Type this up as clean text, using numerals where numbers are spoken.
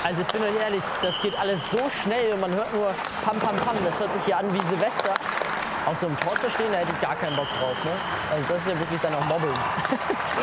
Also ich bin euch ehrlich, das geht alles so schnell und man hört nur Pam, Pam, Pam. Das hört sich hier an wie Silvester. Auf so einem Tor zu stehen, da hätte ich gar keinen Bock drauf. Ne? Also das ist ja wirklich dann auch Mobbing.